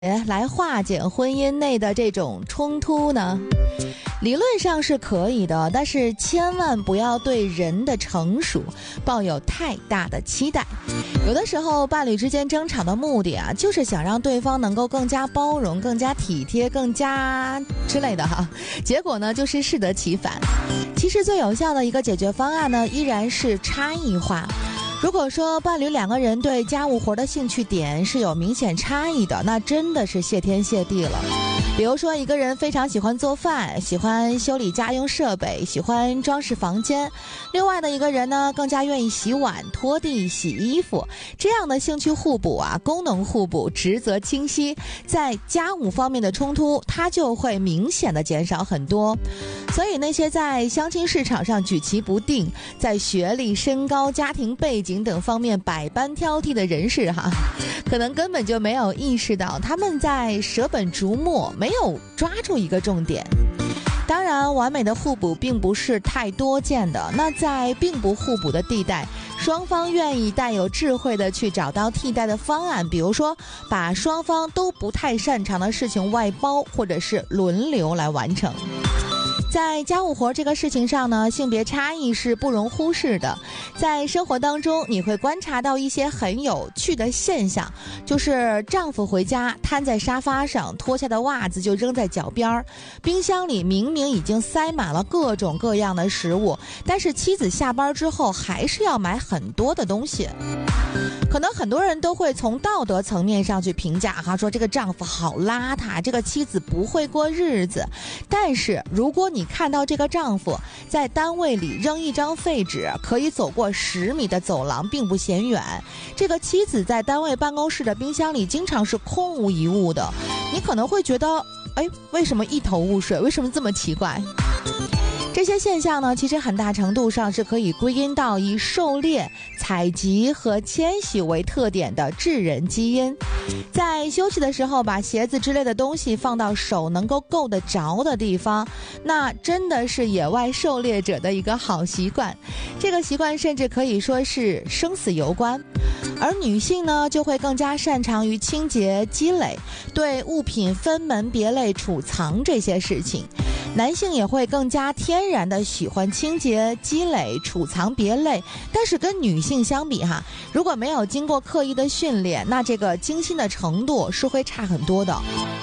来化解婚姻内的这种冲突呢？理论上是可以的，但是千万不要对人的成熟抱有太大的期待。有的时候伴侣之间争吵的目的啊，就是想让对方能够更加包容、更加体贴、更加之类的哈，结果呢就是适得其反。其实最有效的一个解决方案呢，依然是差异化。如果说伴侣两个人对家务活的兴趣点是有明显差异的，那真的是谢天谢地了。比如说一个人非常喜欢做饭，喜欢修理家用设备，喜欢装饰房间，另外的一个人呢更加愿意洗碗、拖地、洗衣服，这样的兴趣互补啊，功能互补，职责清晰，在家务方面的冲突它就会明显的减少很多。所以那些在相亲市场上举棋不定，在学历、身高、家庭背景等方面百般挑剔的人士哈，可能根本就没有意识到他们在舍本逐末，没有抓住一个重点。当然完美的互补并不是太多见的，那在并不互补的地带，双方愿意带有智慧的去找到替代的方案，比如说把双方都不太擅长的事情外包，或者是轮流来完成。在家务活这个事情上呢，性别差异是不容忽视的。在生活当中，你会观察到一些很有趣的现象，就是丈夫回家瘫在沙发上，脱下的袜子就扔在脚边，冰箱里明明已经塞满了各种各样的食物，但是妻子下班之后还是要买很多的东西。可能很多人都会从道德层面上去评价哈，说这个丈夫好邋遢，这个妻子不会过日子。但是如果你看到这个丈夫在单位里扔一张废纸可以走过10米的走廊并不嫌远，这个妻子在单位办公室的冰箱里经常是空无一物的，你可能会觉得为什么一头雾水，为什么这么奇怪？这些现象呢，其实很大程度上是可以归因到以狩猎、采集和迁徙为特点的智人基因。在休息的时候把鞋子之类的东西放到手能够够得着的地方，那真的是野外狩猎者的一个好习惯。这个习惯甚至可以说是生死攸关。而女性呢，就会更加擅长于清洁积累，对物品分门别类储藏这些事情。男性也会更加天然的喜欢清洁积累储藏别类，但是跟女性相比哈，如果没有经过刻意的训练，那这个精心的程度是会差很多的。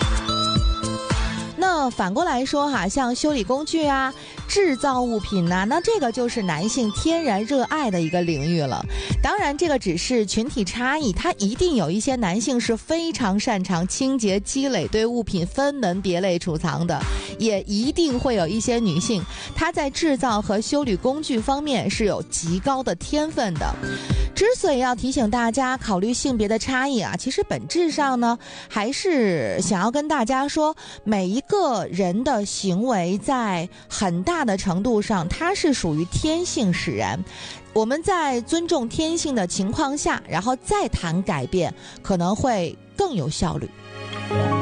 那反过来说哈，像修理工具啊、制造物品呐，那这个就是男性天然热爱的一个领域了。当然这个只是群体差异，它一定有一些男性是非常擅长清洁积累、对物品分门别类储藏的，也一定会有一些女性她在制造和修理工具方面是有极高的天分的。之所以要提醒大家考虑性别的差异啊，其实本质上呢，还是想要跟大家说，每一个人的行为在很大的程度上，它是属于天性使然。我们在尊重天性的情况下，然后再谈改变，可能会更有效率。